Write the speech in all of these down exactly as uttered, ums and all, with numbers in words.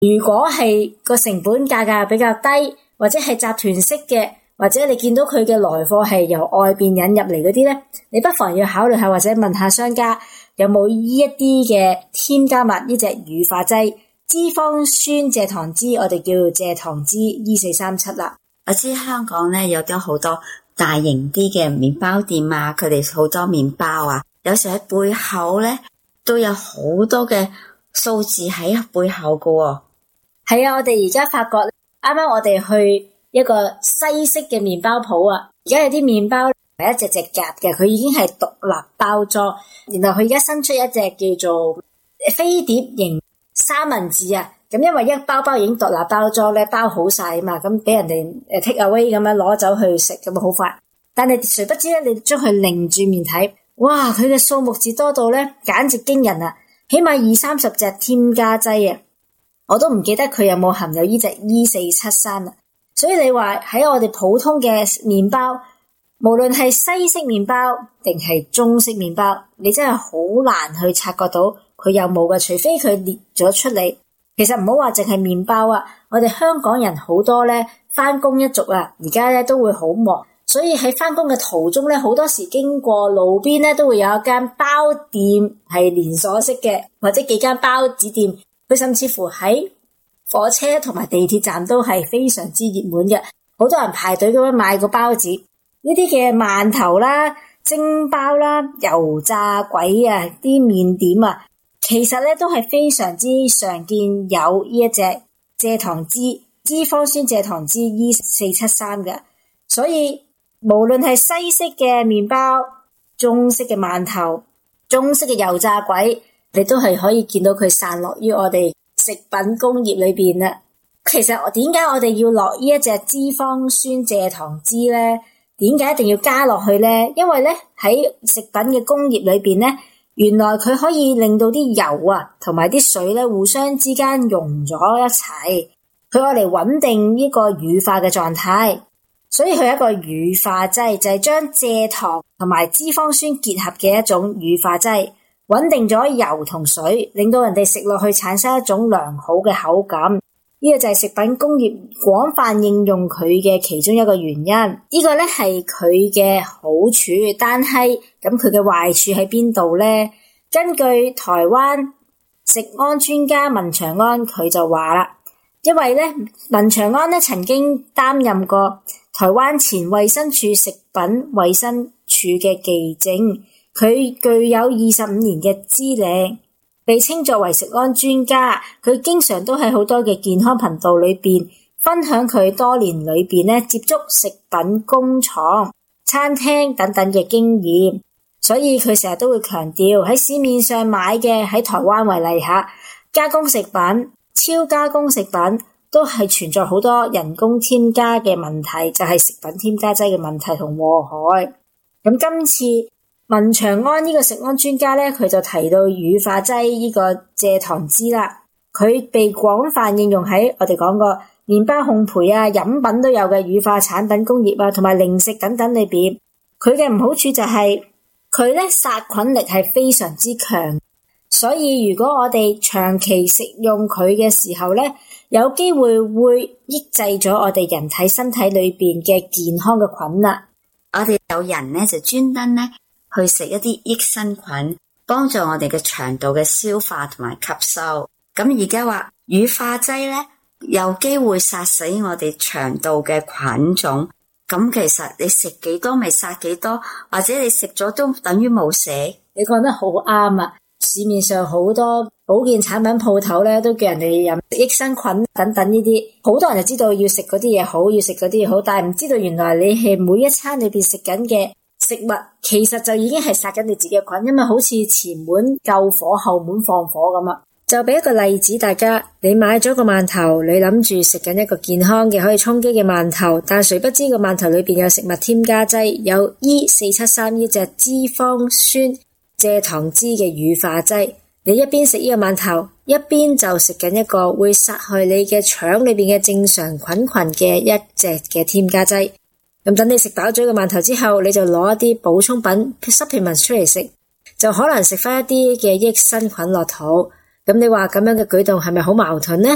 如果係個成本價格比較低，或者係集團式嘅，或者你見到佢嘅來貨係由外邊引入嚟嗰啲咧，你不妨要考慮下或者問下商家有冇呢一啲嘅添加物，呢隻乳化劑脂肪酸蔗糖脂，我哋叫蔗糖脂 E 四三七啦。 我知香港咧有咗好多大型啲嘅麵包店啊，佢哋好多麵包啊，有時喺背後咧都有好多嘅數字喺背後噶喎。 係啊，我哋而家發覺啱啱我哋去一個西式嘅麵包鋪啊，而家有啲麵包係一隻隻夾嘅，佢已經係獨立包裝，然後佢而家新出一隻叫做飛碟型三文治啊。咁因為一包包已經獨立包裝咧，包好晒啊嘛，咁俾人哋誒 take away 咁樣攞走去食，咁啊好快。但係誰不知咧，你將佢擰住面睇，哇！佢嘅數目字多到咧，簡直驚人啊！起碼二三十隻添加劑啊！我都唔記得佢有冇含有呢隻 E 四七三啦。所以你話喺我哋普通嘅麵包，無論係西式麵包定係中式麵包，你真係好難去察覺到佢有冇嘅，除非佢列咗出嚟。其實唔好話淨係麵包啊，我哋香港人好多咧返工一族啊，而家咧都會好忙，所以喺返工嘅途中咧，好多時經過路邊咧都會有一間包店係連鎖式嘅，或者幾間包子店。佢甚至乎喺火車同埋地鐵站都係非常之熱門嘅，好多人排隊咁樣買個包子。呢啲嘅饅頭啦、蒸包啦、油炸鬼啊、啲麵點啊，其實咧都係非常之常見有呢一隻蔗糖脂、脂肪酸蔗糖脂 E 四七三嘅。所以無論係西式嘅麵包、中式嘅饅頭、中式嘅油炸鬼，你都係可以見到佢散落於我哋食品工業裏邊啦。其實我點解我哋要落呢一隻脂肪酸蔗糖脂咧？點解一定要加落去咧？因為咧喺食品嘅工業裏邊咧，原來佢可以令到啲油啊同埋啲水咧互相之間溶咗一齊，佢愛嚟穩定呢個乳化嘅狀態。所以佢係一個乳化劑，就係將蔗糖同埋脂肪酸結合嘅一種乳化劑，穩定咗油同水，令到人哋食落去產生一種良好嘅口感。呢個就係食品工業廣泛應用佢嘅其中一個原因。呢個咧係佢嘅好處，但係咁佢嘅壞處喺邊度咧？根據台灣食安專家文長安佢就話啦，因為咧文長安咧曾經擔任過台灣前衛生署食品衛生署嘅技證，佢具有二十五年嘅資歷，被稱作為食安專家。佢經常都喺好多嘅健康頻道裏邊分享佢多年裏邊咧接觸食品工廠、餐廳等等嘅經驗，所以佢成日都會強調喺市面上買嘅，喺台灣為例下，加工食品、超加工食品都係存在好多人工添加嘅問題，就係食品添加劑嘅問題同禍害。咁今次文長安呢個食安專家咧，佢就提到乳化劑呢個蔗糖脂啦，佢被廣泛應用喺我哋講過麵包烘焙啊、飲品都有嘅乳化產品工業啊，同埋零食等等裏邊。佢嘅唔好處就係佢咧殺菌力係非常之強，所以如果我哋長期食用佢嘅時候咧，有機會會抑制咗我哋人體身體裏邊嘅健康嘅菌啦。 我哋有人咧就專登咧去食一啲益生菌，幫助我哋嘅腸道嘅消化同埋吸收。咁而家話乳化劑咧有機會殺死我哋腸道嘅菌種，咁其實你食幾多咪殺幾多，或者你食咗都等於冇死。 你講得好啱啊！市面上好多保健產品鋪頭咧都叫人哋飲益生菌等等呢啲，好多人就知道要食嗰啲嘢好，要食嗰啲嘢好，但係唔知道原來你係每一餐裏邊食緊嘅食物其實就已經係殺緊你自己嘅菌，因為好似前門救火後門放火咁啊！就俾一個例子大家，你買咗個饅頭，你諗住食緊一個健康嘅可以充飢嘅饅頭，但誰不知個饅頭裏邊有食物添加劑，有 E 四七三呢隻脂肪酸蔗糖脂嘅乳化劑。你一邊食呢個饅頭，一邊就食緊一個會殺害你嘅腸裏邊嘅正常菌群嘅一隻嘅添加劑。咁等你食飽咗個饅頭之後，你就攞一啲補充品 supplements 出嚟食，就可能食翻一啲嘅益生菌落肚。咁你話咁樣嘅舉動係咪好矛盾呢？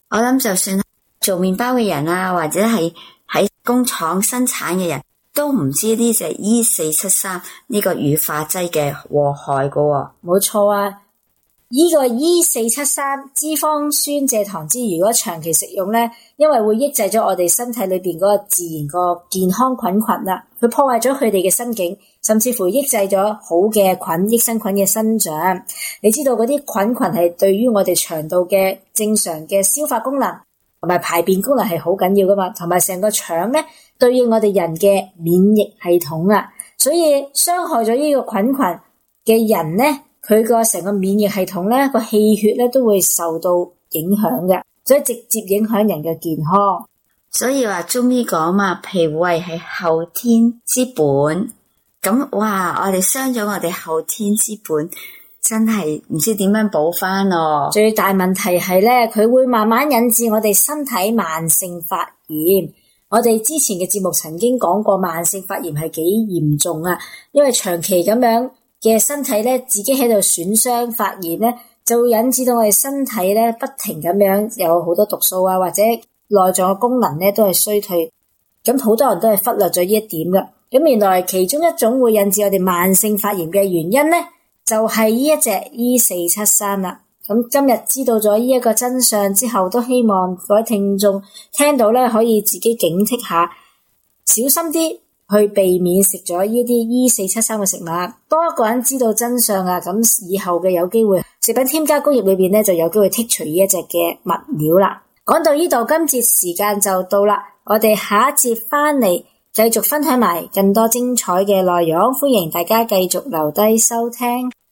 我諗就算做麵包嘅人啊，或者係喺工廠生產嘅人都唔知呢隻 E 四七三呢個乳化劑嘅禍害噶喎。 冇錯啊，呢個 E 四七三脂肪酸蔗糖酯如果長期食用咧，因為會抑制咗我哋身體裏邊嗰個自然個健康菌群啦，佢破壞咗佢哋嘅生境，甚至乎抑制咗好嘅菌益生菌嘅生長。你知道嗰啲菌群係對於我哋腸道嘅正常嘅消化功能同埋排便功能係好緊要噶嘛，同埋成個腸咧對應我哋人嘅免疫系統啊，所以傷害咗呢個菌群嘅人咧，佢個成個免疫系統咧個氣血咧都會受到影響嘅，所以直接影響人嘅健康。 所以話中醫講嘛，脾胃係後天之本。咁哇，我哋傷咗我哋後天之本，真係唔知點樣補翻咯。 最大問題係咧，佢會慢慢引致我哋身體慢性發炎。我哋之前嘅節目曾經講過，慢性發炎係幾嚴重啊，因為長期咁樣嘅身體咧，自己喺度損傷發炎咧，就會引致到我哋身體咧不停咁樣有好多毒素啊，或者內臟嘅功能咧都係衰退。咁好多人都係忽略咗呢一點噶。咁原來其中一種會引致我哋慢性發炎嘅原因咧，就係呢一隻 E 四七三啦。咁今日知道咗呢一個真相之後，都希望各位聽眾聽到咧，可以自己警惕下，小心啲去避免食咗呢啲 E 四七三嘅食物。多一個人知道真相啊，咁以後嘅有機會食品添加工業裏邊咧就有機會剔除呢一隻嘅物料啦。講到呢度，今節時間就到啦，我哋下一節翻嚟繼續分享埋更多精彩嘅內容，歡迎大家繼續留低收聽。